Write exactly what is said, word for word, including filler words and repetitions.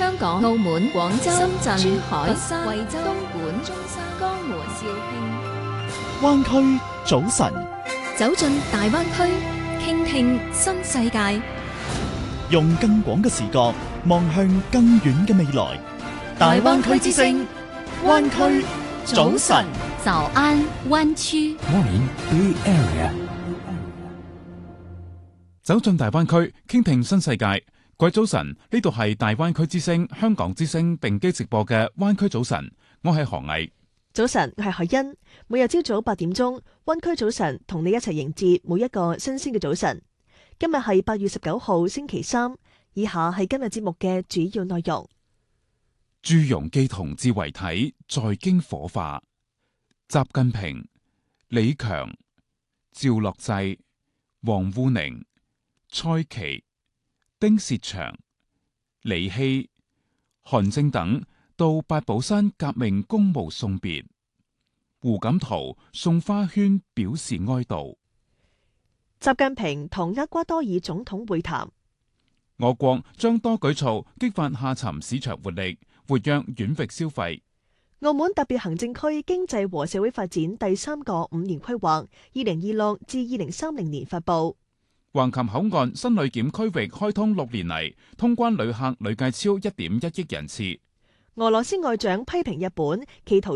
香港、澳門、廣州、深圳、珠海、佛山、惠州、東莞、中山、江門、肇慶。 灣區早晨， 走進大灣區，傾聽新世界， 用更廣嘅視角望向更遠嘅未來。大灣區之聲，灣區早晨， 早安灣區。 Morning Bay Area。走進大灣區，傾聽新世界。各位早晨，呢度係大灣區之聲、香港之聲並機直播嘅灣區早晨，我係何毅。 早晨，我係海欣。每日朝早八點鐘，灣區早晨同你一齊迎接每一個新鮮嘅早晨。今日係八月十九號星期三，以下係今日節目嘅主要內容。 朱鎔基同志遺體在京火化，習近平、李強、趙樂際、王滬寧、蔡奇、丁薛祥、李希、韓正等到八寶山革命公墓送別，胡錦濤送花圈表示哀悼。 習近平同厄瓜多爾總統會談。 我國將多舉措激發下沉市場活力，活躍遠域消費。 澳門特別行政區經濟和社會發展第三個五年規劃，二零二六至二零三零年發布。 橫琴口岸新旅檢區域開通六年嚟，通關旅客累計超一點一億人次。 俄羅斯外長批評日本企圖